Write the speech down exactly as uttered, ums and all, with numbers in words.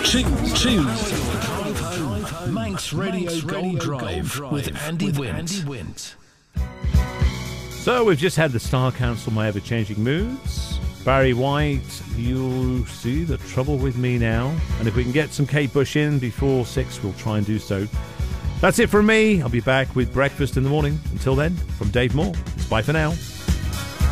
Choose, choose. Manx Radio, Manx Radio Gold, Drive, Gold Drive with Andy with Wint. Andy Wint. So we've just had the Star Council, My Ever-Changing Moods. Barry White, You'll See the Trouble with Me Now. And if we can get some Kate Bush in before six, we'll try and do so. That's it from me. I'll be back with breakfast in the morning. Until then, from Dave Moore, it's bye for now.